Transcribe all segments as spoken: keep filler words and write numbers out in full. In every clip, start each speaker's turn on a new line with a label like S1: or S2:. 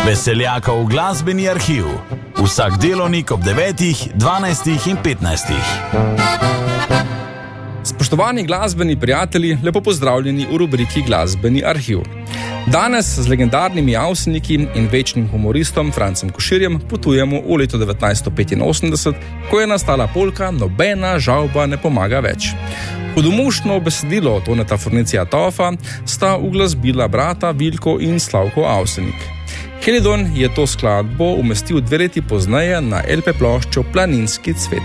S1: Veseljakov glasbeni arhiv. Vsak delovnik ob devetih, dvanajstih in petnajstih.
S2: Spoštovani glasbeni prijatelji, lepo pozdravljeni v rubriki Glasbeni arhiv. Danes z legendarnimi Avseniki in večnim humoristom Francem Koširjem potujemo v leto devetnajststo petinosemdeset, ko je nastala polka Nobena žalba ne pomaga več. Hudomušno besedilo Toneta Fornicija Tofa sta uglasbila brata Vilko in Slavko Avsenik. Helidon je to skladbo umestil dve leti pozneje na el pe ploščo Planinski cvet.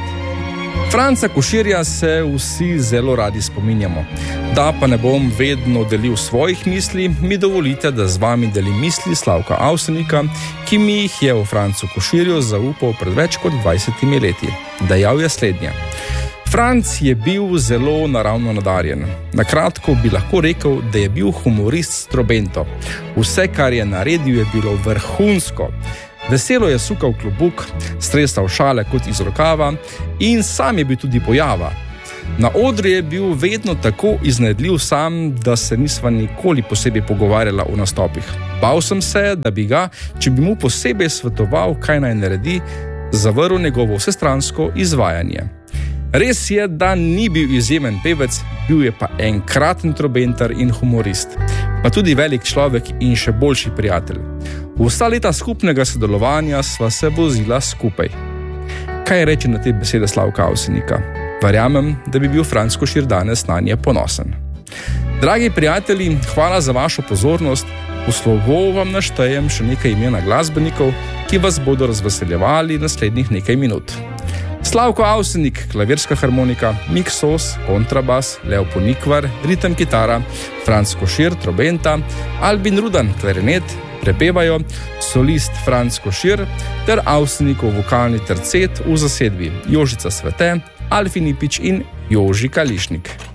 S2: Franca Koširja se vsi zelo radi spominjamo. Da pa ne bom vedno delil svojih misli, mi dovolite, da z vami delim misli Slavka Avsenika, ki mi jih je v Francu Koširju zaupal pred več kot dvajsetimi leti. Dejal je slednje. Franc je bil zelo naravno nadarjen. Na kratko bi lahko rekel, da je bil humorist s trobento. Vse, kar je naredil, je bilo vrhunsko. Veselo je sukal klobuk, stresal šale kot iz rokava in sam je bil tudi pojava. Na odru je bil vedno tako iznajdljiv sam, da se nisva nikoli posebej pogovarjala o nastopih. Bal sem se, da bi ga, če bi mu posebej svetoval, kaj naj naredi, zavrl njegovo vsestransko izvajanje. Res je, da ni bil izjemen pevec, bil je pa enkraten trobentar in humorist, pa tudi velik človek in še boljši prijatelj. Vsa leta skupnega sodelovanja sva se vozila skupaj. Kaj reči na te besede Slavka Avsenika? Verjamem, da bi bil Franc Košir danes nanje ponosen. Dragi prijatelji, hvala za vašo pozornost. V slovo vam naštejem še nekaj imena glasbenikov, ki vas bodo razveseljevali naslednjih nekaj minut. Slavko Avsenik, klavirska harmonika, Mik Sos, kontrabas, Leo Ponikvar, ritem kitara, Franc Košir, trobenta, Albin Rudan, klarinet, prepevajo solist Franc Košir ter Avsenikov vokalni tercet v zasedbi Jožica Svete, Alfi Nipič in Joži Kališnik.